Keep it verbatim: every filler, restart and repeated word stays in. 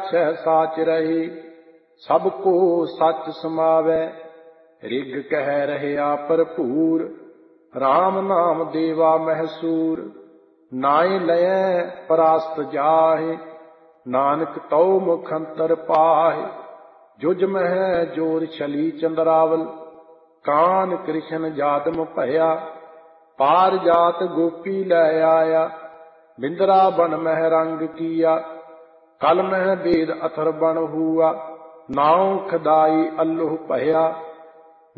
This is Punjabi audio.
ਆਖੈ ਸਾਚ ਰਹੇ। ਸਭ ਕੋ ਸੱਚ ਸਮਾਵੈ ਰਿਗ ਕਹਿ ਰਹਿਆ ਭਰਪੂਰ। RAM ਨਾਮ ਦੇਵਾ ਮਹਿਸੂਰ ਨਾਇ ਲਇਐ ਪਰਾਸਤ ਜਾਹਿ। ਨਾਨਕ ਤਉ ਮੁਖ ਅੰਤਰ ਪਾਹਿ। ਜੁਜ ਮਹਿ ਜੋਰ ਛਲੀ ਚੰਦਰਾਵਲ ਕਾਨ ਕ੍ਰਿਸ਼ਨ ਜਾਦਮ ਭਇਆ। ਪਾਰ ਜਾਤ ਗੋਪੀ ਲੈ ਆਇਆ ਬਿੰਦਰਾ ਬਨ ਮਹਿ ਰੰਗ ਕੀਆ। ਕਲ ਮਹਿ ਬੇਦ ਅਥਰ ਬਨ ਹੂਆ ਨਾਉ ਖਦਾਈ ਅੱਲੁਹ ਭਇਆ।